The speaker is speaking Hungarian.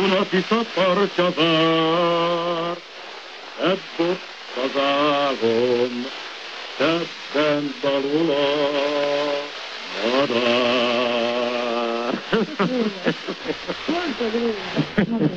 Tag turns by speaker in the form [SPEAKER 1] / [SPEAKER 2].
[SPEAKER 1] Duna-Tisza partja vár, ebből az álom, szebben dalul a madár.